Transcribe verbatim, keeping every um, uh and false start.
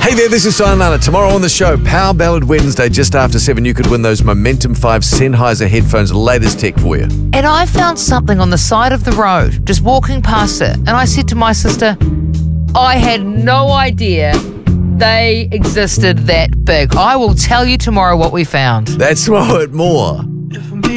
Hey there, this is Sayonara. Tomorrow on the show, Power Ballad Wednesday, just after seven, you could win those Momentum five Sennheiser headphones, latest tech for you. And I found something on the side of the road, just walking past it, and I said to my sister, I had no idea they existed that big. I will tell you tomorrow what we found. That's more at more.